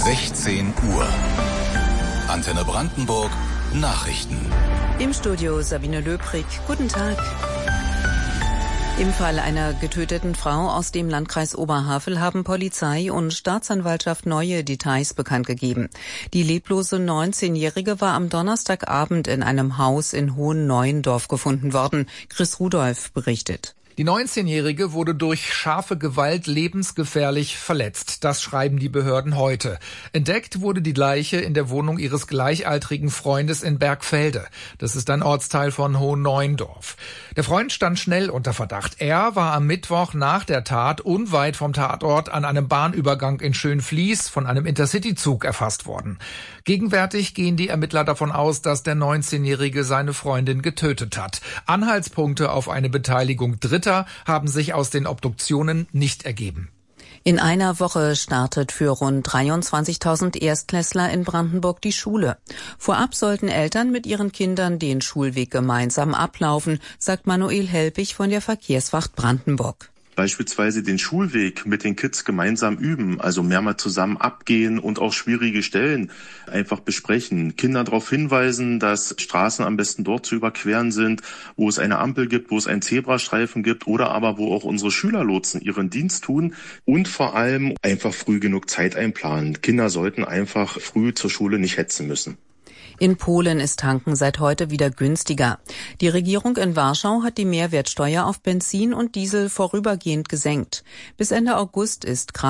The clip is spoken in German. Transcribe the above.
16 Uhr. Antenne Brandenburg Nachrichten. Im Studio Sabine Löbrig. Guten Tag. Im Fall einer getöteten Frau aus dem Landkreis Oberhavel haben Polizei und Staatsanwaltschaft neue Details bekannt gegeben. Die leblose 19-Jährige war am Donnerstagabend in einem Haus in Hohenneuendorf gefunden worden. Chris Rudolph berichtet. Die 19-Jährige wurde durch scharfe Gewalt lebensgefährlich verletzt. Das schreiben die Behörden heute. Entdeckt wurde die Leiche in der Wohnung ihres gleichaltrigen Freundes in Bergfelde. Das ist ein Ortsteil von Hohenneuendorf. Der Freund stand schnell unter Verdacht. Er war am Mittwoch nach der Tat unweit vom Tatort an einem Bahnübergang in Schönfließ von einem Intercity-Zug erfasst worden. Gegenwärtig gehen die Ermittler davon aus, dass der 19-Jährige seine Freundin getötet hat. Anhaltspunkte auf eine Beteiligung Dritter haben sich aus den Obduktionen nicht ergeben. In einer Woche startet für rund 23.000 Erstklässler in Brandenburg die Schule. Vorab sollten Eltern mit ihren Kindern den Schulweg gemeinsam ablaufen, sagt Manuel Helpich von der Verkehrswacht Brandenburg. Beispielsweise den Schulweg mit den Kids gemeinsam üben, also mehrmals zusammen abgehen und auch schwierige Stellen einfach besprechen. Kinder darauf hinweisen, dass Straßen am besten dort zu überqueren sind, wo es eine Ampel gibt, wo es einen Zebrastreifen gibt oder aber wo auch unsere Schülerlotsen ihren Dienst tun und vor allem einfach früh genug Zeit einplanen. Kinder sollten einfach früh zur Schule nicht hetzen müssen. In Polen ist Tanken seit heute wieder günstiger. Die Regierung in Warschau hat die Mehrwertsteuer auf Benzin und Diesel vorübergehend gesenkt. Bis Ende August ist